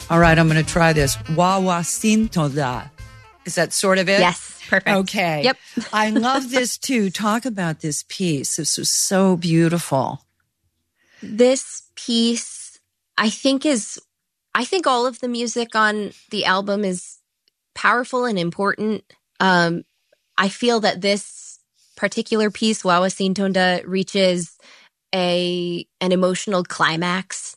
All right, I'm going to try this. Wawasintoda. Is that sort of it? Yes, perfect. Okay. Yep. I love this too. Talk about this piece. This was so beautiful. This piece, I think all of the music on the album is powerful and important. I feel that this particular piece, Wawasintoda, reaches an emotional climax.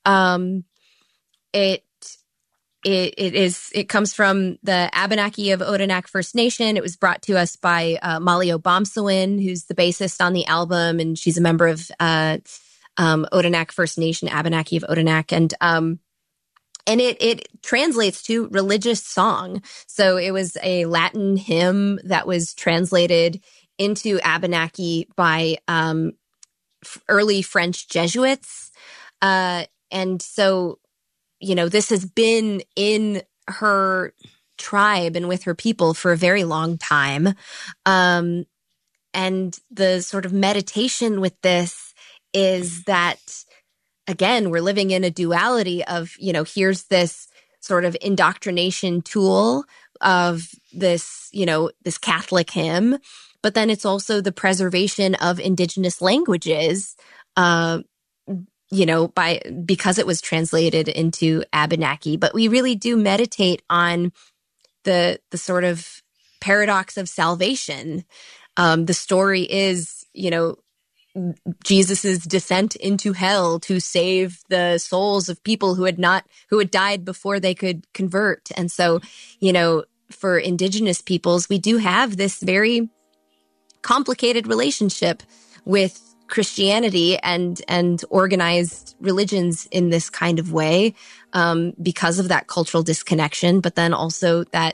It comes from the Abenaki of Odanak First Nation. It was brought to us by Molly Obomsawin, who's the bassist on the album, and she's a member of Odanak First Nation, Abenaki of Odanak, and it translates to religious song. So it was a Latin hymn that was translated into Abenaki by early French Jesuits, and so, you know, this has been in her tribe and with her people for a very long time. And the sort of meditation with this is that, again, we're living in a duality of, you know, here's this sort of indoctrination tool of this, you know, this Catholic hymn, but then it's also the preservation of indigenous languages, you know, because it was translated into Abenaki. But we really do meditate on the sort of paradox of salvation. The story is, you know, Jesus's descent into hell to save the souls of people who had died before they could convert. And so, you know, for indigenous peoples, we do have this very complicated relationship with Christianity and organized religions in this kind of way, because of that cultural disconnection, but then also that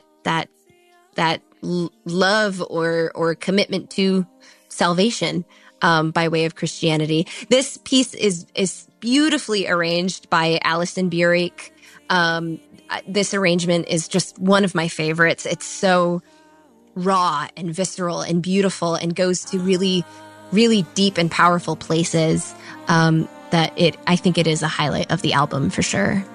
love or commitment to salvation by way of Christianity. This piece is beautifully arranged by Alison Burek. This arrangement is just one of my favorites. It's so raw and visceral and beautiful and goes to really, really deep and powerful places, I think it is a highlight of the album for sure.